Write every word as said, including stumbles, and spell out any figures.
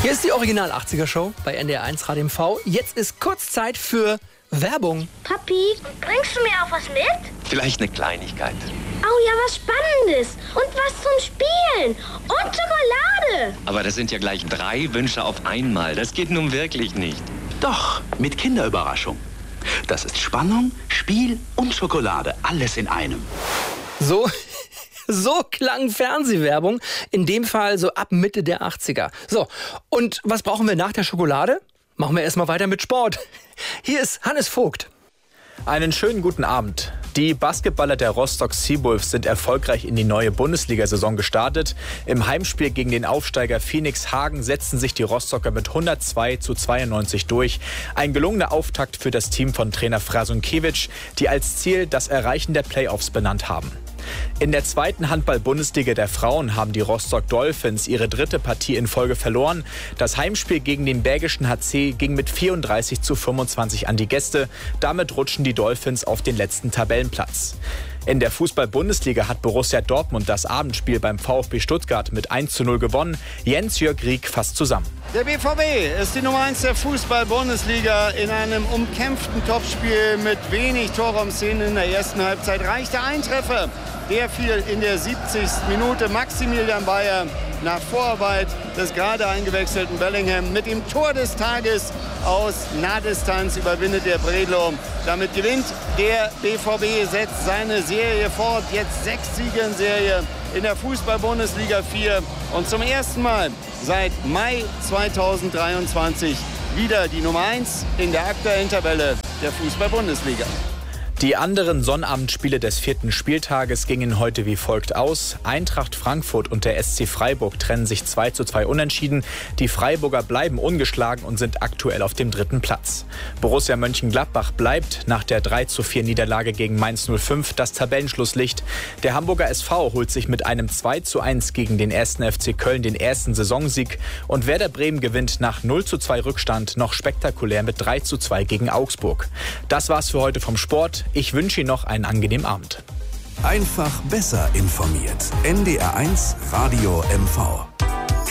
Hier ist die Original achtziger Show bei N D R eins Radio M V. Jetzt ist kurz Zeit für Werbung. Papi, bringst du mir auch was mit? Vielleicht eine Kleinigkeit. Oh ja, was Spannendes. Und was zum Spielen. Und Schokolade. Aber das sind ja gleich drei Wünsche auf einmal. Das geht nun wirklich nicht. Doch, mit Kinderüberraschung. Das ist Spannung, Spiel und Schokolade. Alles in einem. So... So klang Fernsehwerbung, in dem Fall so ab Mitte der achtziger. So, und was brauchen wir nach der Schokolade? Machen wir erstmal weiter mit Sport. Hier ist Hannes Vogt. Einen schönen guten Abend. Die Basketballer der Rostock Seawolves sind erfolgreich in die neue Bundesliga-Saison gestartet. Im Heimspiel gegen den Aufsteiger Phoenix Hagen setzten sich die Rostocker mit hundertzwei zu zweiundneunzig durch. Ein gelungener Auftakt für das Team von Trainer Frasunkiewicz, die als Ziel das Erreichen der Playoffs benannt haben. In der zweiten Handball-Bundesliga der Frauen haben die Rostock Dolphins ihre dritte Partie in Folge verloren. Das Heimspiel gegen den Bergischen H C ging mit vierunddreißig zu fünfundzwanzig an die Gäste. Damit rutschen die Dolphins auf den letzten Tabellenplatz. In der Fußball-Bundesliga hat Borussia Dortmund das Abendspiel beim VfB Stuttgart mit eins zu null gewonnen. Jens-Jörg Rieck fasst zusammen. Der B V B ist die Nummer eins der Fußball-Bundesliga. In einem umkämpften Topspiel mit wenig Torraumszenen in der ersten Halbzeit reichte ein Treffer. Der fiel in der siebzigsten Minute. Maximilian Bayer nach Vorarbeit des gerade eingewechselten Bellingham mit dem Tor des Tages aus Nahdistanz überwindet der Bredlo. Damit gewinnt der B V B, setzt seine Serie fort. Jetzt sechs Siege in Serie in der Fußball-Bundesliga vier. Und zum ersten Mal seit Mai zweitausenddreiundzwanzig wieder die Nummer eins in der aktuellen Tabelle der Fußball-Bundesliga. Die anderen Sonnabendspiele des vierten Spieltages gingen heute wie folgt aus. Eintracht Frankfurt und der S C Freiburg trennen sich zwei zu zwei unentschieden. Die Freiburger bleiben ungeschlagen und sind aktuell auf dem dritten Platz. Borussia Mönchengladbach bleibt nach der drei zu vier Niederlage gegen Mainz null fünf das Tabellenschlusslicht. Der Hamburger S V holt sich mit einem zwei zu eins gegen den ersten F C Köln den ersten Saisonsieg. Und Werder Bremen gewinnt nach null zu zwei Rückstand noch spektakulär mit drei zu zwei gegen Augsburg. Das war's für heute vom Sport. Ich wünsche Ihnen noch einen angenehmen Abend. Einfach besser informiert. N D R eins Radio M V.